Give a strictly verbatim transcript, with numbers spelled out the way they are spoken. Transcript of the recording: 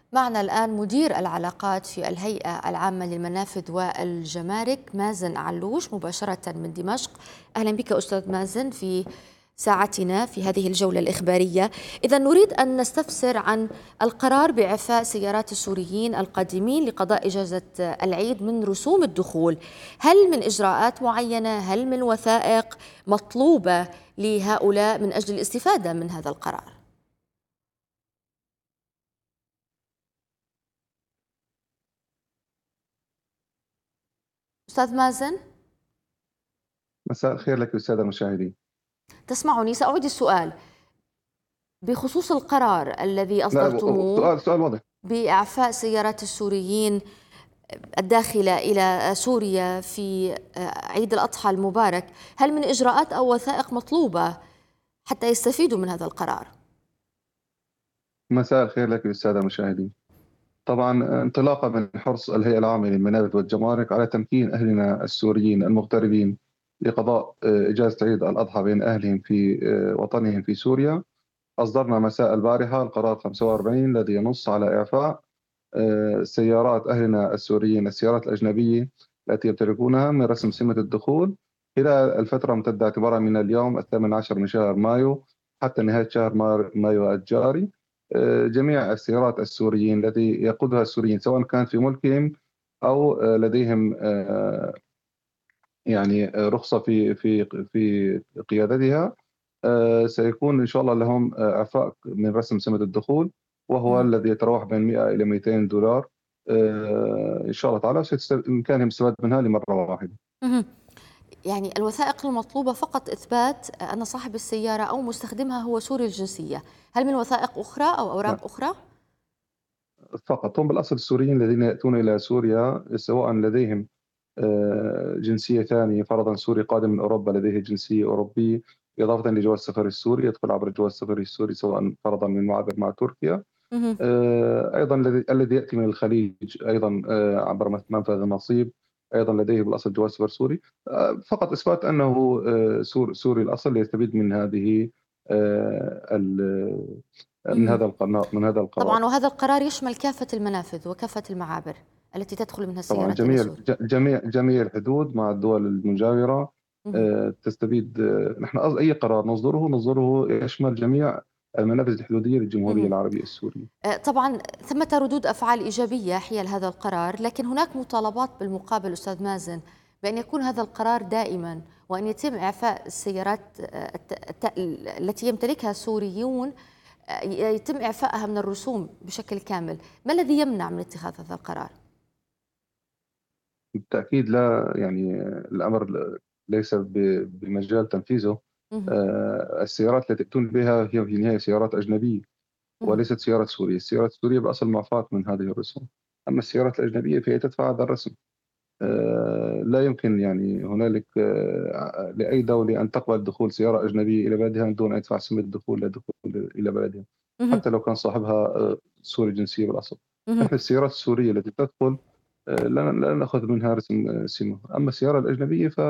معنا الآن مدير العلاقات في الهيئة العامة للمنافذ والجمارك مازن علوش مباشرة من دمشق. أهلا بك أستاذ مازن في ساعتنا في هذه الجولة الإخبارية. إذا نريد أن نستفسر عن القرار بإعفاء سيارات السوريين القادمين لقضاء إجازة العيد من رسوم الدخول. هل من إجراءات معينة، هل من وثائق مطلوبة لهؤلاء من أجل الاستفادة من هذا القرار؟ أستاذ مازن، مساء الخير لك السادة المشاهدين. تسمعني؟ سأعيد السؤال بخصوص القرار الذي لا، أصدرتموه سؤال سؤال واضح. بإعفاء سيارات السوريين الداخلة إلى سوريا في عيد الأضحى المبارك. هل من إجراءات أو وثائق مطلوبة حتى يستفيدوا من هذا القرار؟ مساء الخير لك السادة المشاهدين. طبعا انطلاقا من حرص الهيئة العامة للمنابذ والجمارك على تمكين أهلنا السوريين المغتربين لقضاء آه، إجازة عيد الأضحى بين أهلهم في آه، وطنهم في سوريا، أصدرنا مساء البارحة القرار خمسة وأربعين الذي ينص على إعفاء آه، سيارات أهلنا السوريين، السيارات الأجنبية التي يمتلكونها، من رسم سمة الدخول خلال الفترة الممتدة اعتبارا من اليوم الثامن عشر من شهر مايو حتى نهاية شهر مار- مايو الجاري. آه، جميع السيارات السوريين التي يقودها السوريين سواء كان في ملكهم أو آه، لديهم آه، يعني آه، رخصة في في في قيادتها، آه، سيكون إن شاء الله لهم آه، إعفاء من رسم سمة الدخول، وهو مم. الذي يتراوح بين مئة إلى مئتين دولار. آه، إن شاء الله تعالى بإمكانهم الاستفادة منها لمرة واحدة. مهم. يعني الوثائق المطلوبة فقط إثبات أن صاحب السيارة أو مستخدمها هو سوري الجنسية. هل من وثائق أخرى أو نعم، أوراق أخرى؟ فقط هم بالأصل السوريين الذين يأتون إلى سوريا سواء لديهم آه، جنسية ثانية، فرضا سوري قادم من أوروبا لديه جنسية أوروبية إضافة لجواز السفر السوري، يدخل عبر الجواز السفري السوري سواء فرضا من معبر مع تركيا. مهم. آه، أيضا الذي الذي يأتي من الخليج أيضا آه، عبر منفذ النصيب أيضا لديه بالأصل جواز سفر سوري. آه، فقط إثبات أنه آه، سور- سوري الأصل ليستفيد من هذه آه، ال- من مهم. هذا القرار من هذا القرار. طبعا، وهذا القرار يشمل كافة المنافذ وكافة المعابر التي تدخل منها طبعا السيارات إلى جميع سوريا. ج- جميع جميع الحدود مع الدول المجاورة مهم. آه، تستفيد. آه، نحن أص- أي قرار نصدره نصدره يشمل جميع المنافذ الحدودية للجمهورية مهم. العربية السورية. آه، طبعا ثمة ردود أفعال إيجابية حيال هذا القرار، لكن هناك مطالبات بالمقابل أستاذ مازن بأن يكون هذا القرار دائما، وأن يتم إعفاء السيارات آه، الت- الت- التي يمتلكها السوريون، آه، يتم إعفائها من الرسوم بشكل كامل. ما الذي يمنع من اتخاذ هذا القرار؟ بالتأكيد لا، يعني الأمر ليس ب- بمجال تنفيذه. مهم. آه، السيارات التي تأتون بها هي في النهاية سيارات أجنبية مهم. وليست سيارات سورية. السيارات السورية بأصل معفاة من هذه الرسوم، أما السيارات الأجنبية فهي تدفع هذا الرسم. آه، لا يمكن يعني هنالك آه، لأي دولة أن تقبل دخول سيارة أجنبية إلى بلدها من دون أن يدفع سمة الدخول للدخول إلى بلدها، مهم. حتى لو كان صاحبها آه، سوري الجنسية بالأصل. مهم. نحن السيارات السورية التي تدخل آه، لا لا نأخذ منها رسم آه، سمة، أما السيارة الأجنبية